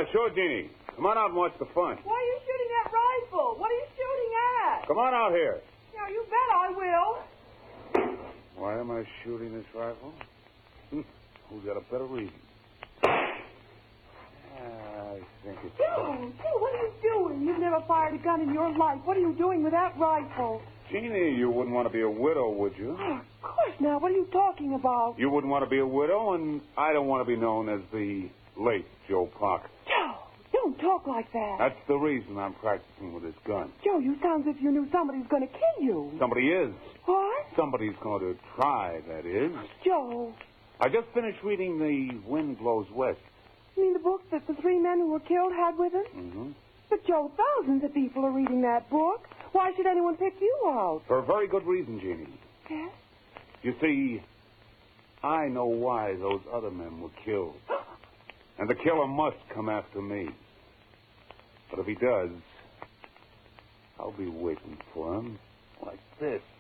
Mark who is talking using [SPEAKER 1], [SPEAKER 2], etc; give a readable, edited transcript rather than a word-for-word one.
[SPEAKER 1] sure, Jeannie. Come on out and watch the fun.
[SPEAKER 2] Why are you shooting that rifle? What are you shooting at?
[SPEAKER 1] Come on out here.
[SPEAKER 2] Yeah, you bet I will.
[SPEAKER 1] Why am I shooting this rifle? Who's got a better reason? I think it's...
[SPEAKER 2] Joe, what are you doing? You've never fired a gun in your life. What are you doing with that rifle?
[SPEAKER 1] Jeannie, you wouldn't want to be a widow, would you?
[SPEAKER 2] Oh, of course not. What are you talking about?
[SPEAKER 1] You wouldn't want to be a widow, and I don't want to be known as the late Joe Parker.
[SPEAKER 2] Joe, don't talk like that.
[SPEAKER 1] That's the reason I'm practicing with this gun.
[SPEAKER 2] Joe, you sound as if you knew somebody was going to kill you.
[SPEAKER 1] Somebody is.
[SPEAKER 2] What?
[SPEAKER 1] Somebody's going to try, that is.
[SPEAKER 2] Joe.
[SPEAKER 1] I just finished reading The Wind Blows West.
[SPEAKER 2] You mean the book that the 3 men who were killed had with them?
[SPEAKER 1] Mm-hmm.
[SPEAKER 2] But, Joe, thousands of people are reading that book. Why should anyone pick you out?
[SPEAKER 1] For a very good reason, Jeannie.
[SPEAKER 2] Yes?
[SPEAKER 1] You see, I know why those other men were killed. And the killer must come after me. But if he does, I'll be waiting for him like this.